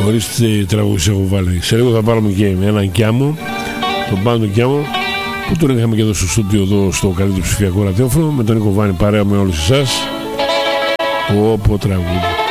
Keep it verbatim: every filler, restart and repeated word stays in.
Ορίστε τραγούδις έχω βάλει. Σε λίγο θα βάλουμε και έναν Κιάμο, τον Πάντο Κιάμο, που τον είχαμε και εδώ στο στούντιο, εδώ στο καλύτερο ψηφιακό ραδιόφωνο, με τον Νίκο Βάνη παρέα με όλους εσάς. Πω πω τραγούδι.